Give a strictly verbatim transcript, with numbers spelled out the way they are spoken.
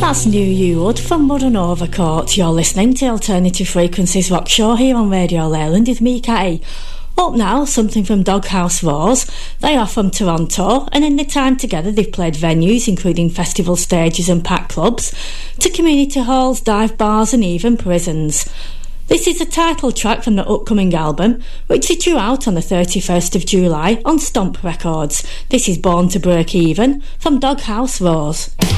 That's New You Wood from Modern Overcourt. You're listening to Alternative Frequencies Rock Show here on Radio Leyland with me, Catty. Up now, something from Doghouse Roars. They are from Toronto, and in their time together they've played venues including festival stages and packed clubs, to community halls, dive bars and even prisons. This is the title track from the upcoming album, which is due out on the thirty-first of July on Stomp Records. This is Born to Break Even from Doghouse Roars.